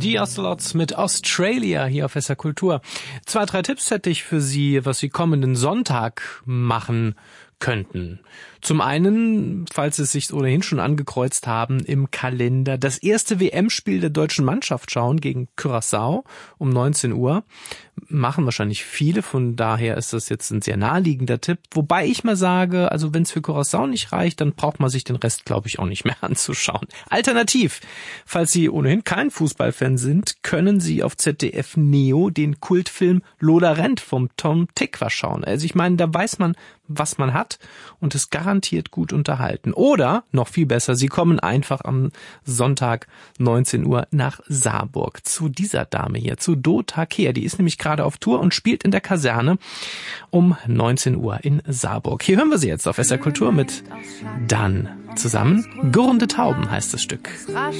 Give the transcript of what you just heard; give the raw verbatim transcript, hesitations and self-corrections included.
Die Ocelots mit Australia hier auf S R Kultur. Zwei, drei Tipps hätte ich für Sie, was Sie kommenden Sonntag machen könnten. Zum einen, falls Sie es sich ohnehin schon angekreuzt haben, im Kalender das erste W M-Spiel der deutschen Mannschaft schauen gegen Curaçao um neunzehn Uhr. Machen wahrscheinlich viele, von daher ist das jetzt ein sehr naheliegender Tipp. Wobei ich mal sage, also wenn es für Curaçao nicht reicht, dann braucht man sich den Rest, glaube ich, auch nicht mehr anzuschauen. Alternativ, falls Sie ohnehin kein Fußballfan sind, können Sie auf Z D F Neo den Kultfilm Lola rennt vom Tom Tykwer schauen. Also ich meine, da weiß man, was man hat und ist garantiert gut unterhalten. Oder, noch viel besser, Sie kommen einfach am Sonntag neunzehn Uhr nach Saarburg zu dieser Dame hier, zu Dota Kehr. Die ist nämlich gerade auf Tour und spielt in der Kaserne um neunzehn Uhr in Saarburg. Hier hören wir sie jetzt auf S R Kultur mit Dann zusammen. Gurrende Tauben heißt das Stück.